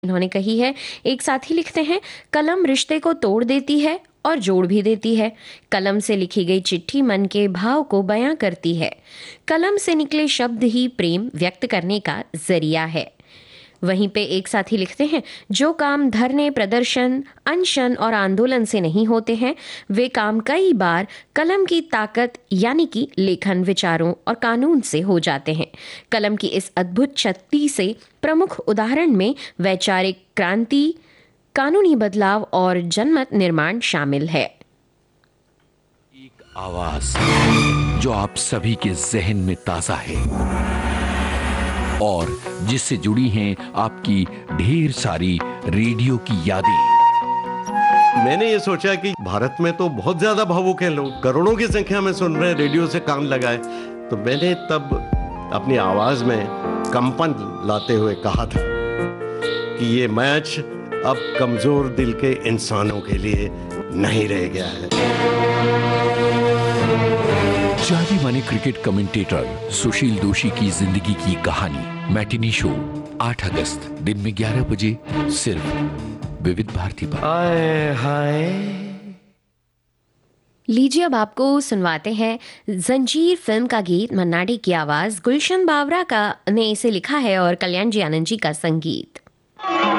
इन्होंने कही है। एक साथी लिखते हैं, कलम रिश्ते को तोड़ देती है और जोड़ भी देती है। कलम से लिखी गई चिट्ठी मन के भाव को बयां करती है। कलम से निकले शब्द ही प्रेम व्यक्त करने का जरिया है। वहीं पे एक साथी लिखते हैं, जो काम धरने, प्रदर्शन, अनशन और आंदोलन से नहीं होते हैं, वे काम कई बार कलम की ताकत यानी कि लेखन, विचारों और कानून से हो जाते हैं। कलम की इस अद्भुत शक्ति से प्रमुख उदाहरण में वैचारिक क्रांति, कानूनी बदलाव और जनमत निर्माण शामिल है। एक आवाज जो आप सभी के जहन में ताजा है और जिससे जुड़ी हैं आपकी ढेर सारी रेडियो की यादें। मैंने ये सोचा कि भारत में तो बहुत ज्यादा भावुक हैं लोग, करोड़ों की संख्या में सुन रहे हैं, रेडियो से कान लगाए। तो मैंने तब अपनी आवाज में कंपन लाते हुए कहा था कि ये मैच अब कमजोर दिल के इंसानों के लिए नहीं रह गया है। जाने माने क्रिकेट कमेंटेटर सुशील दोषी की जिंदगी की कहानी मैटिनी शो 8 अगस्त दिन में 11 बजे सिर्फ विविध भारती पर। आए हाय। लीजिए अब आपको सुनवाते हैं जंजीर फिल्म का गीत। मन्ना डे की आवाज, गुलशन बावरा का ने इसे लिखा है और कल्याण जी आनंद जी का संगीत।